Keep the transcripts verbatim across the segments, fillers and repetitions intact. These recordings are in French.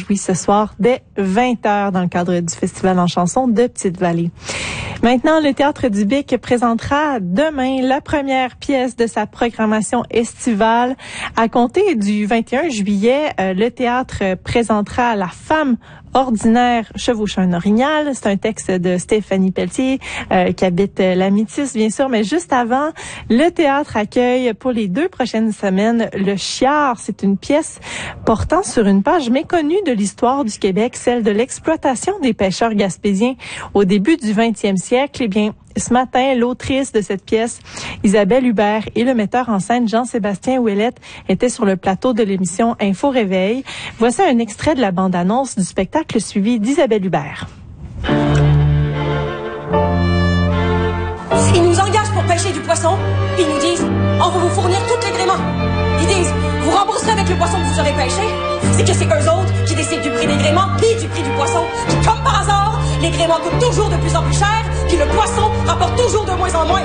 jouit ce soir dès vingt heures dans le cadre du Festival en chanson de Petite-Vallée. Maintenant, le Théâtre du Bic présentera demain la première pièce de sa programmation estivale. À compter du vingt et un juillet, euh, le théâtre présentera La femme ordinaire chevauchant un orignal. C'est un texte de Stéphanie Pelletier euh, qui habite euh, la Métis, bien sûr. Mais juste avant, le théâtre accueille pour les deux prochaines semaines Le Chiard. C'est une pièce portant sur une page méconnue de l'histoire du Québec, celle de l'exploitation des pêcheurs gaspésiens au début du vingtième siècle. Eh bien, ce matin, l'autrice de cette pièce, Isabelle Hubert, et le metteur en scène Jean-Sébastien Ouellette étaient sur le plateau de l'émission Info Réveil. Voici un extrait de la bande-annonce du spectacle suivi d'Isabelle Hubert. Ils nous engagent pour pêcher du poisson, puis ils nous disent « On va vous fournir tous les gréements ». Ils disent « Vous rembourserez avec le poisson que vous aurez pêché ». C'est que c'est eux autres qui décident du prix des gréements puis du prix du poisson. Puis comme par hasard, les gréements coûtent toujours de plus en plus cher, puis le poisson rapporte toujours de moins en moins.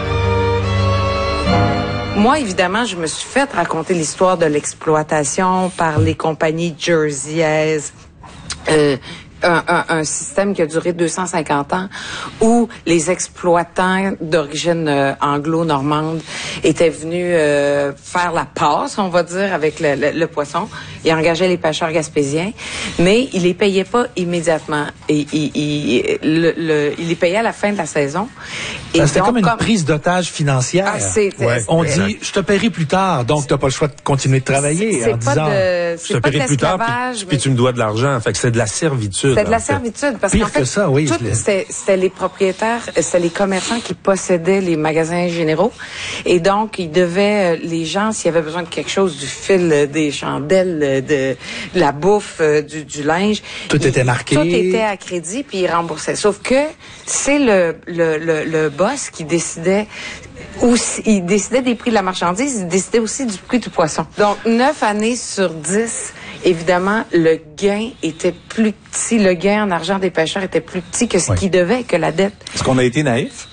Moi, évidemment, je me suis fait raconter l'histoire de l'exploitation par les compagnies jerseyaises. Euh, Un, un, un système qui a duré deux cent cinquante ans où les exploitants d'origine euh, anglo-normande étaient venus euh, faire la passe, on va dire, avec le, le, le poisson. Ils engageaient les pêcheurs gaspésiens, mais ils les payaient pas immédiatement. Et, et, et, le, le, ils les payaient à la fin de la saison. Et c'était donc, comme une comme... prise d'otage financière. Ah, c'est, ouais. c'est, on dit, je te paierai plus tard, donc tu n'as pas le choix de continuer de travailler c'est en pas disant... De, je te paierai plus tard, puis, puis tu me dois de l'argent. Fait que c'est de la servitude. C'est de la servitude, parce Pire qu'en fait, que ça, oui, tout, c'était, c'était les propriétaires, c'était les commerçants qui possédaient les magasins généraux, et donc ils devaient, les gens, s'il y avait besoin de quelque chose, du fil, des chandelles, de la bouffe, du, du linge, tout ils, était marqué, tout était à crédit, puis ils remboursaient. Sauf que c'est le le le, le boss qui décidait. Ou il décidait des prix de la marchandise, il décidait aussi du prix du poisson. Donc neuf années sur dix. Évidemment, le gain était plus petit. Le gain en argent des pêcheurs était plus petit que ce oui. qu'ils devaient, que la dette. Est-ce qu'on a été naïf?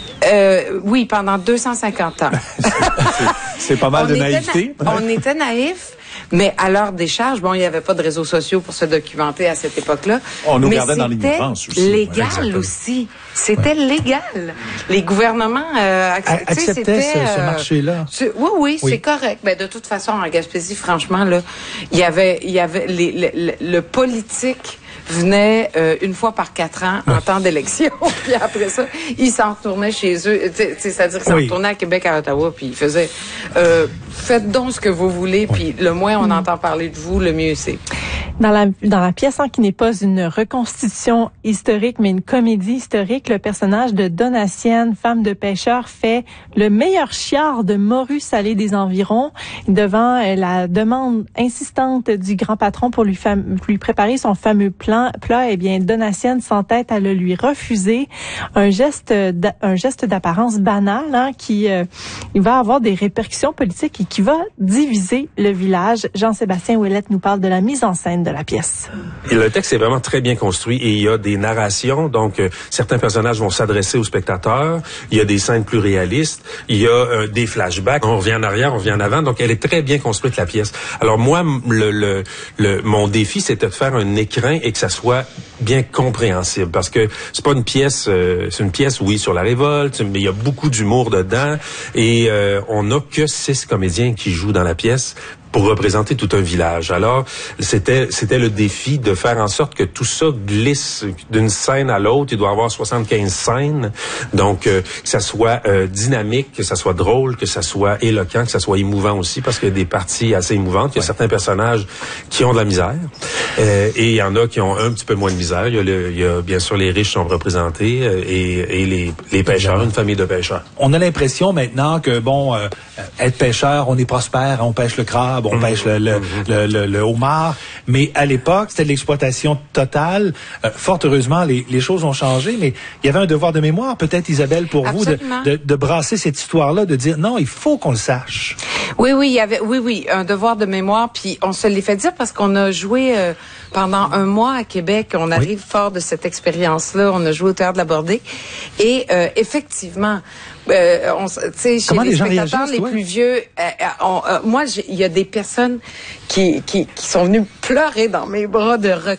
Euh, oui, pendant deux cent cinquante ans. c'est, c'est pas mal on de naïveté. Na- on était naïfs, mais à l'heure des charges, bon, il n'y avait pas de réseaux sociaux pour se documenter à cette époque-là. On nous mais gardait dans l'ignorance aussi. C'était légal ouais, aussi. C'était ouais. légal. Les gouvernements euh, acceptaient, acceptaient ce, ce marché-là. Euh, oui, oui, oui, c'est correct. Mais de toute façon, en Gaspésie, franchement, là, il y avait, il y avait les, les, le, le politique venait euh, une fois par quatre ans en temps d'élection, puis après ça, ils s'en retournaient chez eux, c'est-à-dire qu'ils s'en oui. retournaient à Québec, à Ottawa, puis ils faisaient euh, faites donc ce que vous voulez, puis oui. le moins on mmh. entend parler de vous, le mieux c'est. Dans la, dans la pièce, hein, qui n'est pas une reconstitution historique, mais une comédie historique, le personnage de Donatienne, femme de pêcheur, fait le meilleur chiard de morue salée des environs devant euh, la demande insistante du grand patron pour lui, fam- lui préparer son fameux plan, plat. Eh bien, Donatienne s'entête à le lui refuser. Un geste, d'a, un geste d'apparence banal, hein, qui euh, il va avoir des répercussions politiques et qui va diviser le village. Jean-Sébastien Ouellette nous parle de la mise en scène de la pièce. Et le texte est vraiment très bien construit et il y a des narrations, donc euh, certains personnages vont s'adresser aux spectateurs, il y a des scènes plus réalistes, il y a euh, des flashbacks, on revient en arrière, on revient en avant, donc elle est très bien construite la pièce. Alors moi, le, le, le mon défi, c'était de faire un écrin et que ça soit bien compréhensible, parce que c'est pas une pièce, euh, c'est une pièce, oui, sur la révolte, mais il y a beaucoup d'humour dedans et euh, on n'a que six comédiens qui jouent dans la pièce pour représenter tout un village. Alors, c'était c'était le défi de faire en sorte que tout ça glisse d'une scène à l'autre. Il doit y avoir soixante-quinze scènes, donc euh, que ça soit euh, dynamique, que ça soit drôle, que ça soit éloquent, que ça soit émouvant aussi, parce qu'il y a des parties assez émouvantes. Il y a ouais. certains personnages qui ont de la misère, euh, et il y en a qui ont un petit peu moins de misère. Il y a, le, il y a bien sûr les riches sont représentés euh, et, et les, les pêcheurs, une famille de pêcheurs. On a l'impression maintenant que, bon, euh, être pêcheur, on est prospère, on pêche le crabe, on mmh. pêche le, le, mmh. le, le, le homard, mais à l'époque, c'était de l'exploitation totale. Euh, fort heureusement, les, les choses ont changé, mais il y avait un devoir de mémoire, peut-être, Isabelle, pour Absolument. vous, de, de, de brasser cette histoire-là, de dire, non, il faut qu'on le sache. Oui, oui, il y avait, oui, oui, un devoir de mémoire, puis on se l'est fait dire parce qu'on a joué euh, pendant un mois à Québec, on arrive oui. fort de cette expérience-là, on a joué au Théâtre de la Bordée, et euh, effectivement, euh, on, tu sais, chez les, les spectateurs les plus vieux, euh, on, euh, moi, il y a des personnes qui, qui, qui sont venues pleurer dans mes bras de